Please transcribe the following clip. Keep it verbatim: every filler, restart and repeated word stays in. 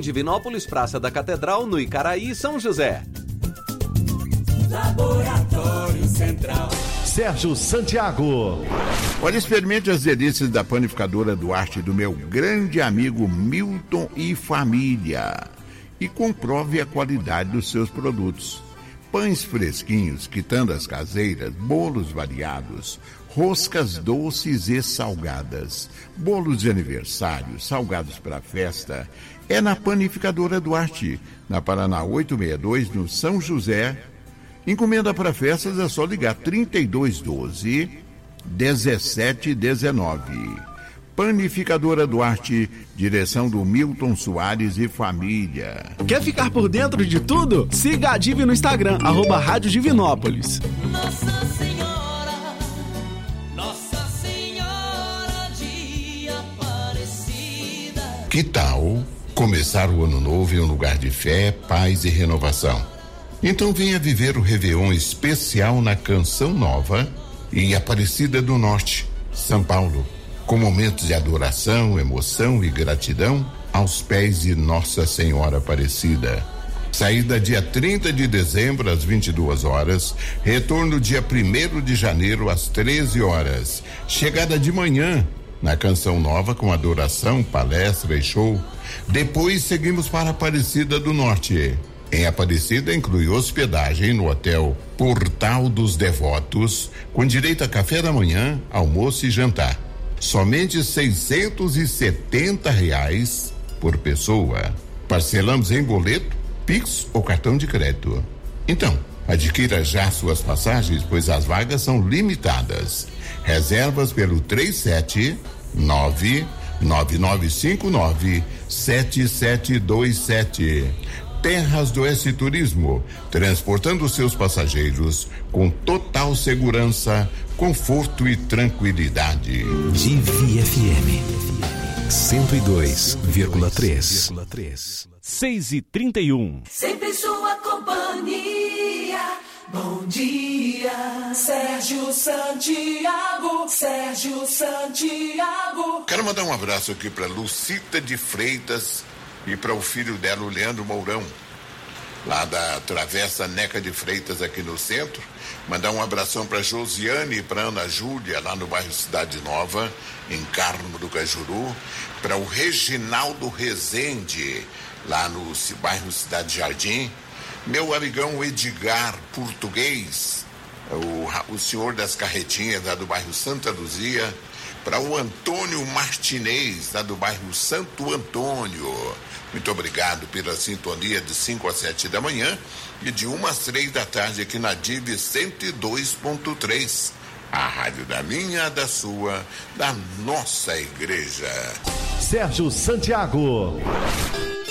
Divinópolis, Praça da Catedral, no Icaraí, São José. Laboratório Central. Sérgio Santiago. Olha, experimente as delícias da panificadora Duarte do meu grande amigo Milton e família. E comprove a qualidade dos seus produtos. Pães fresquinhos, quitandas caseiras, bolos variados, roscas doces e salgadas, bolos de aniversário, salgados para festa. É na panificadora Duarte, na Paraná oitocentos e sessenta e dois, no São José. Encomenda para festas é só ligar trinta e dois doze, dezessete dezenove. Panificadora Duarte, direção do Milton Soares e família. Quer ficar por dentro de tudo? Siga a Divi no Instagram, arroba Rádio Divinópolis. Nossa Senhora, Nossa Senhora de Aparecida. Que tal começar o ano novo em um lugar de fé, paz e renovação? Então venha viver o Réveillon especial na Canção Nova, em Aparecida do Norte, São Paulo, com momentos de adoração, emoção e gratidão aos pés de Nossa Senhora Aparecida. Saída dia trinta de dezembro às vinte e duas horas, retorno dia primeiro de janeiro às treze horas. Chegada de manhã na Canção Nova com adoração, palestra e show. Depois seguimos para Aparecida do Norte. Em Aparecida inclui hospedagem no Hotel Portal dos Devotos, com direito a café da manhã, almoço e jantar. Somente seiscentos e setenta reais por pessoa. Parcelamos em boleto, Pix ou cartão de crédito. Então, adquira já suas passagens, pois as vagas são limitadas. Reservas pelo três sete nove, nove nove cinco nove, sete sete dois sete. Terras do S Turismo, transportando seus passageiros com total segurança, conforto e tranquilidade. Divi F M cento e dois vírgula três. seis e trinta e um. Sempre sua companhia. Bom dia, Sérgio Santiago, Sérgio Santiago. Quero mandar um abraço aqui para Lucita de Freitas e para o filho dela, o Leandro Mourão, lá da Travessa Neca de Freitas, aqui no centro. Mandar um abração para Josiane e para Ana Júlia, lá no bairro Cidade Nova, em Carmo do Cajuru. Para o Reginaldo Rezende, lá no bairro Cidade Jardim. Meu amigão Edgar Português, o, o senhor das carretinhas, lá do bairro Santa Luzia. Para o Antônio Martinez, lá do bairro Santo Antônio. Muito obrigado pela sintonia de cinco às sete da manhã e de uma às três da tarde aqui na Divi cento e dois ponto três. A rádio da minha, da sua, da nossa igreja. Sérgio Santiago.